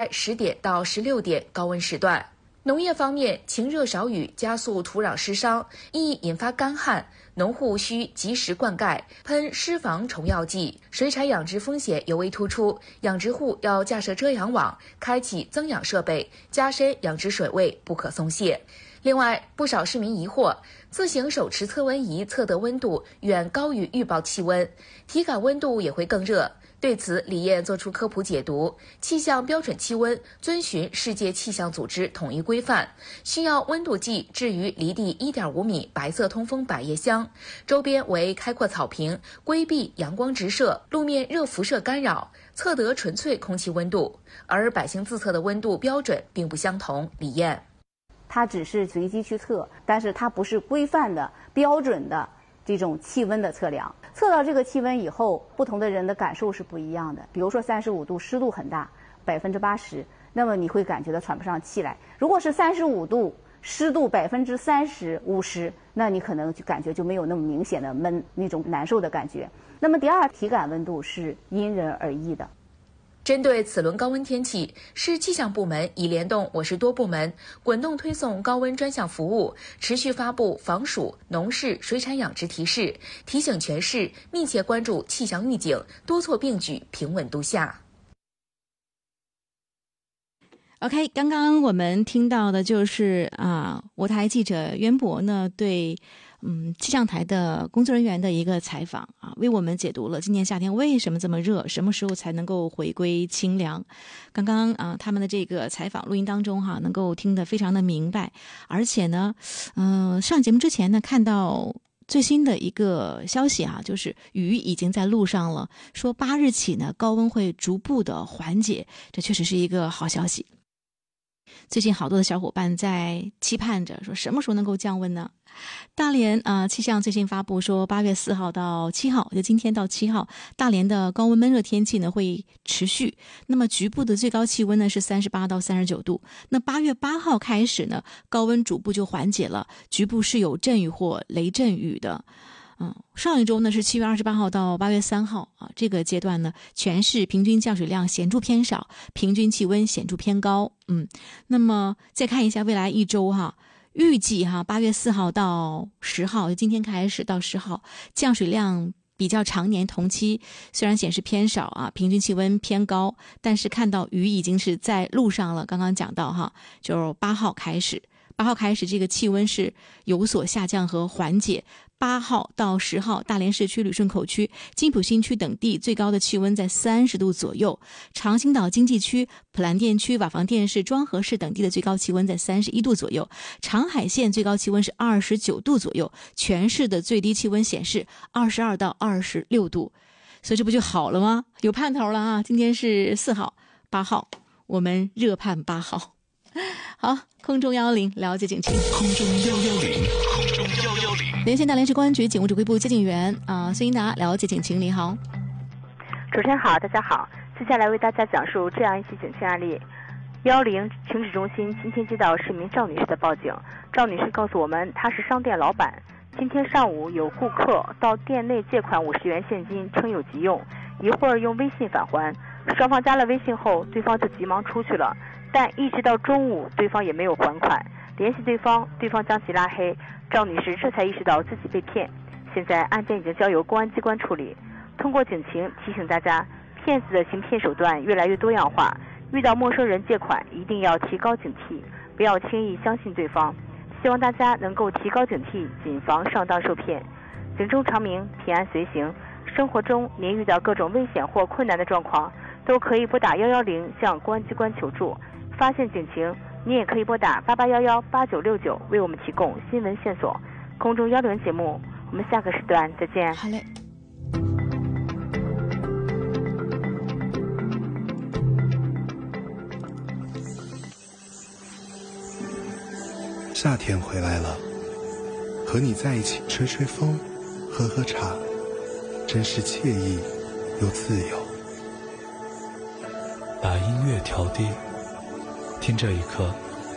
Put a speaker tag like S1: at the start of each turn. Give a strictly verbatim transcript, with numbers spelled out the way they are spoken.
S1: 十点到十六点高温时段。农业方面，晴热少雨加速土壤湿伤，易引发干旱，农户需及时灌溉，喷湿防虫药剂。水产养殖风险尤为突出，养殖户要架设遮阳网，开启增氧设备，加深养殖水位，不可松懈。另外，不少市民疑惑，自行手持测温仪测得温度远高于预报气温，体感温度也会更热。对此，李燕作出科普解读：气象标准气温遵循世界气象组织统一规范，需要温度计置于离地 一点五米白色通风百叶箱，周边为开阔草坪，规避阳光直射、路面热辐射干扰，测得纯粹空气温度。而百姓自测的温度标准并不相同。李燕，
S2: 它只是随机去测，但是它不是规范的、标准的这种气温的测量。测到这个气温以后，不同的人的感受是不一样的。比如说三十五度，湿度很大，百分之八十，那么你会感觉到喘不上气来。如果是三十五度，湿度百分之三十、五十，那你可能就感觉就没有那么明显的闷那种难受的感觉。那么第二，体感温度是因人而异的。
S1: 针对此轮高温天气，市气象部门已联动我市多部门，滚动推送高温专项服务，持续发布防暑、农事、水产养殖提示，提醒全市密切关注气象预警，多措并举，平稳度夏。
S3: OK， 刚刚我们听到的就是啊，我台记者渊博呢对嗯气象台的工作人员的一个采访啊，为我们解读了今年夏天为什么这么热，什么时候才能够回归清凉。刚刚啊他们的这个采访录音当中哈、啊，能够听得非常的明白，而且呢，嗯、呃，上节目之前呢看到最新的一个消息啊，就是雨已经在路上了，说八日起呢高温会逐步的缓解，这确实是一个好消息。最近好多的小伙伴在期盼着说什么时候能够降温呢？大连啊、呃，气象最新发布说，八月四号到七号，就今天到七号，大连的高温闷热天气呢会持续。那么局部的最高气温呢是三十八到三十九度。那八月八号开始呢，高温逐步就缓解了，局部是有阵雨或雷阵雨的。嗯，上一周呢是七月二十八号到八月三号啊，这个阶段呢，全市平均降水量显著偏少，平均气温显著偏高。嗯，那么再看一下未来一周哈，预计哈八月四号到十号，就今天开始到十号，降水量比较常年同期虽然显示偏少啊，平均气温偏高，但是看到雨已经是在路上了。刚刚讲到哈，就八号开始。八号开始，这个气温是有所下降和缓解。八号到十号，大连市区、旅顺口区、金浦新区等地最高的气温在三十度左右；长兴岛经济区、普兰店区、瓦房店市、庄河市等地的最高气温在三十一度左右；长海县最高气温是二十九度左右，全市的最低气温显示二十二到二十六度。所以这不就好了吗？有盼头了啊！今天是四号、八号，我们热盼八号。好，空中幺幺零了解警情。
S4: 空中幺幺零，空中幺幺零，
S3: 连线大连市公安局警务指挥部接警员啊，孙英达了解警情。你好，
S5: 主持人好，大家好。接下来为大家讲述这样一起警情案例。幺幺零情指中心今天接到市民赵女士的报警，赵女士告诉我们，她是商店老板，今天上午有顾客到店内借款五十元现金，称有急用，一会儿用微信返还，双方加了微信后，对方就急忙出去了。但一直到中午，对方也没有还款，联系对方，对方将其拉黑。赵女士这才意识到自己被骗，现在案件已经交由公安机关处理。通过警情提醒大家，骗子的行骗手段越来越多样化，遇到陌生人借款一定要提高警惕，不要轻易相信对方。希望大家能够提高警惕，谨防上当受骗。警钟长鸣，平安随行。生活中您遇到各种危险或困难的状况，都可以拨打幺幺零向公安机关求助。发现警情，你也可以拨打八八幺幺八九六九为我们提供新闻线索。空中幺零节目，我们下个时段再见。
S3: 好嘞。
S6: 夏天回来了，和你在一起吹吹风，喝喝茶，真是惬意又自由。
S4: 把音乐调低，听这一刻